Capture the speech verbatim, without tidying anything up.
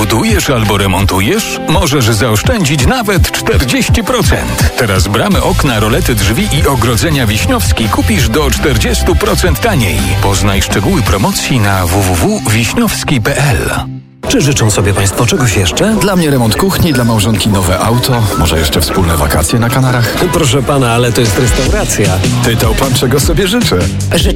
Budujesz albo remontujesz? Możesz zaoszczędzić nawet czterdzieści procent. Teraz bramy okna, rolety drzwi i ogrodzenia Wiśniowski kupisz do czterdzieści procent taniej. Poznaj szczegóły promocji na w w w kropka wiśniowski kropka p l. Czy życzą sobie Państwo czegoś jeszcze? Dla mnie remont kuchni, dla małżonki nowe auto, może jeszcze wspólne wakacje na Kanarach. Proszę Pana, ale to jest restauracja. Pytał Pan, czego sobie życzę. Życzę